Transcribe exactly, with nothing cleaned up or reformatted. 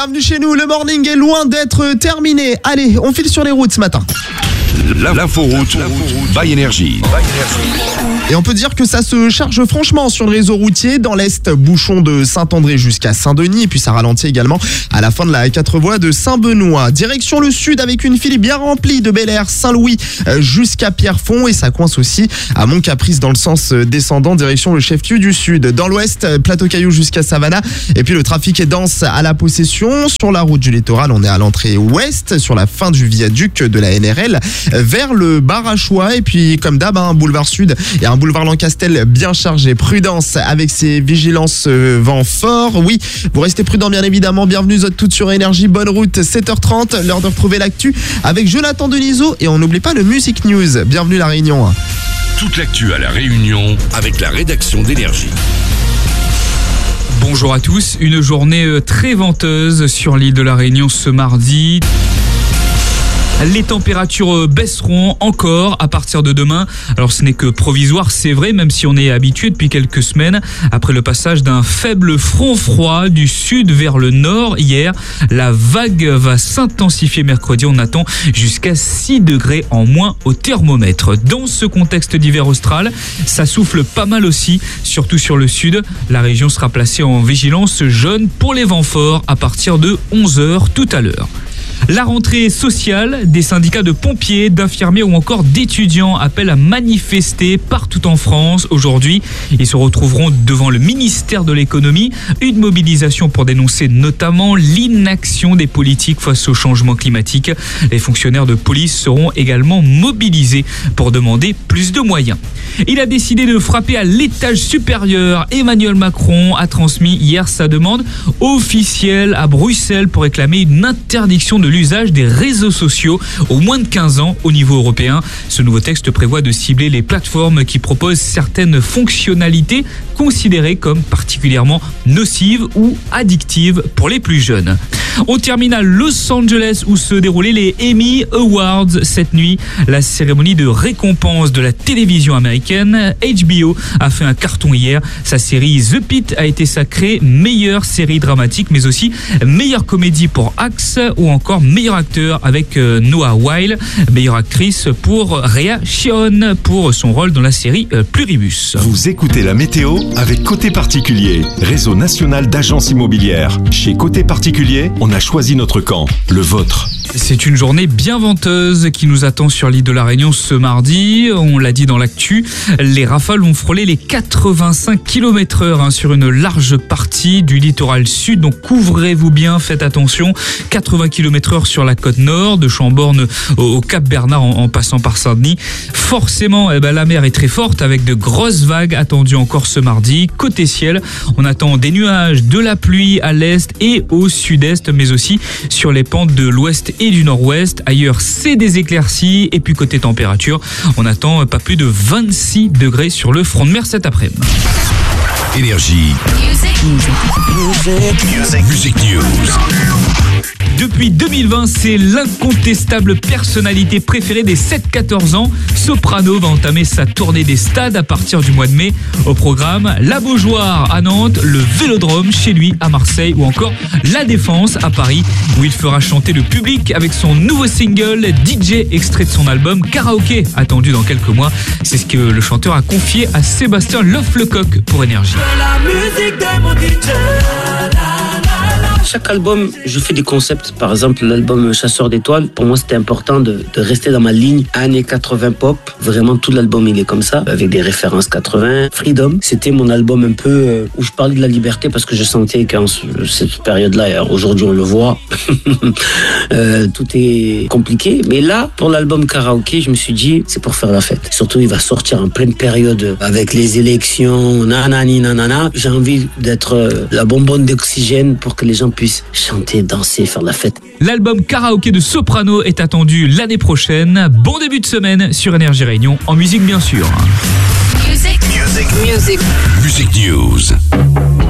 Bienvenue chez nous, le morning est loin d'être terminé. Allez, on file sur les routes ce matin. L'inforoute by Énergie. Et on peut dire que ça se charge franchement sur le réseau routier. Dans l'Est, bouchon de Saint-André jusqu'à Saint-Denis. Et puis ça ralentit également à la fin de la quatre voies de Saint-Benoît. Direction le sud avec une file bien remplie de Bel-Air, Saint-Louis jusqu'à Pierrefonds. Et ça coince aussi à Mont-Caprice dans le sens descendant, direction le chef-lieu du sud. Dans l'Ouest, Plateau-Caillou jusqu'à Savannah. Et puis le trafic est dense à la Possession. Sur la route du littoral, on est à l'entrée ouest, sur la fin du viaduc de la N R L, vers le Barachois. Et puis comme d'hab, un boulevard sud et un boulevard Lancastel bien chargé. Prudence avec ces vigilances euh, vent fort. Oui, vous restez prudents bien évidemment. Bienvenue toutes sur Énergie. Bonne route, sept heures trente. L'heure de retrouver l'actu avec Jonathan Denisot. Et on n'oublie pas le Music News. Bienvenue La Réunion. Toute l'actu à La Réunion avec la rédaction d'Énergie. Bonjour à tous. Une journée très venteuse sur l'île de La Réunion ce mardi. Les températures baisseront encore à partir de demain. Alors ce n'est que provisoire, c'est vrai, même si on est habitué depuis quelques semaines. Après le passage d'un faible front froid du sud vers le nord hier, la vague va s'intensifier mercredi. On attend jusqu'à six degrés en moins au thermomètre. Dans ce contexte d'hiver austral, ça souffle pas mal aussi, surtout sur le sud. La région sera placée en vigilance jaune pour les vents forts à partir de onze heures tout à l'heure. La rentrée sociale, des syndicats de pompiers, d'infirmiers ou encore d'étudiants appellent à manifester partout en France. Aujourd'hui, ils se retrouveront devant le ministère de l'économie. Une mobilisation pour dénoncer notamment l'inaction des politiques face au changement climatique. Les fonctionnaires de police seront également mobilisés pour demander plus de moyens. Il a décidé de frapper à l'étage supérieur. Emmanuel Macron a transmis hier sa demande officielle à Bruxelles pour réclamer une interdiction de l'usage des réseaux sociaux aux moins de quinze ans au niveau européen. Ce nouveau texte prévoit de cibler les plateformes qui proposent certaines fonctionnalités considérées comme particulièrement nocives ou addictives pour les plus jeunes. On termine à Los Angeles où se déroulaient les Emmy Awards cette nuit. La cérémonie de récompense de la télévision américaine. H B O a fait un carton hier. Sa série The Pitt a été sacrée meilleure série dramatique, mais aussi meilleure comédie pour Axe ou encore meilleur acteur avec Noah Wyle. Meilleure actrice pour Rhea Seehorn pour son rôle dans la série Pluribus. Vous écoutez la météo avec Côté Particulier, réseau national d'agences immobilières. Chez Côté Particulier, on a choisi notre camp, le vôtre. C'est une journée bien venteuse qui nous attend sur l'île de la Réunion ce mardi. On l'a dit dans l'actu, les rafales vont frôler les quatre-vingt-cinq kilomètres heure hein, sur une large partie du littoral sud. Donc couvrez-vous bien, faites attention. quatre-vingts kilomètres heure sur la côte nord, de Chambord au Cap Bernard en, en passant par Saint-Denis. Forcément, eh ben, la mer est très forte avec de grosses vagues attendues encore ce mardi. Côté ciel, on attend des nuages, de la pluie à l'est et au sud-est, mais aussi sur les pentes de l'ouest et du nord-ouest. Ailleurs, c'est des éclaircies. Et puis côté température, on attend pas plus de vingt-six degrés sur le front de mer cet après-midi. Énergie. Music. Music. Music News. Depuis deux mille vingt, c'est l'incontestable personnalité préférée des sept quatorze ans. Soprano va entamer sa tournée des stades à partir du mois de mai. Au programme, la Beaujoire à Nantes, le Vélodrome chez lui à Marseille ou encore la Défense à Paris où il fera chanter le public avec son nouveau single D J extrait de son album Karaoké attendu dans quelques mois. C'est ce que le chanteur a confié à Sébastien Loefflecoq pour Énergie. La musique de mon D J. Chaque album, je fais des concepts. Par exemple, l'album Chasseur d'étoiles, pour moi, c'était important de, de rester dans ma ligne années quatre-vingts pop. Vraiment, tout l'album, il est comme ça, avec des références quatre-vingts. Freedom, c'était mon album un peu euh, où je parlais de la liberté parce que je sentais qu'en cette période-là, aujourd'hui on le voit, euh, tout est compliqué. Mais là, pour l'album Karaoké, je me suis dit, c'est pour faire la fête. Surtout, il va sortir en pleine période avec les élections, nanani, nanana. J'ai envie d'être euh, la bonbonne d'oxygène pour que les gens puissent chanter, danser, faire la fête. L'album Karaoké de Soprano est attendu l'année prochaine. Bon début de semaine sur Énergie Réunion, en musique bien sûr. Music. Music. Music. Music News.